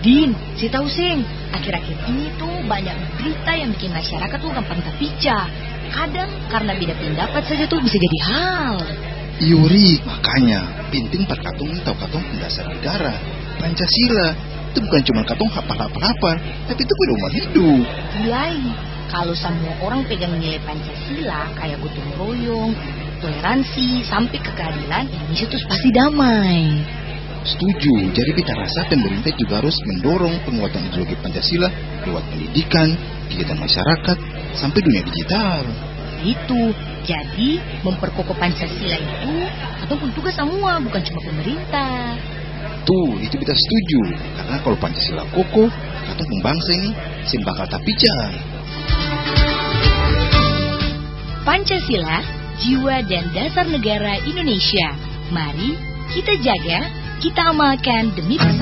Din, si tahu sing, akhir-akhir ini tuh banyak berita yang bikin masyarakat tuh gampang terpica. Kadang karena beda pendapat saja tuh bisa jadi hal. Yuri, makanya penting per katong tahu katong pendasar negara. Pancasila itu bukan cuma katong hafal-hafal, tapi itu pedoman hidup. Lain, kalau semua orang pegang nilai Pancasila kayak gotong royong, toleransi, sampai ke keadilan, Indonesia tuh pasti damai. Setuju, jadi kita rasa pemerintah juga harus mendorong penguatan ideologi Pancasila lewat pendidikan, kegiatan masyarakat, sampai dunia digital. Itu, jadi memperkokoh Pancasila itu atau pun tugas semua, bukan cuma pemerintah. Tuh, itu kita setuju, karena kalau Pancasila kokoh, atau pembangsa ini bakal tapija. Pancasila, jiwa dan dasar negara Indonesia. Mari kita jaga, kita amalkan demi persatuan.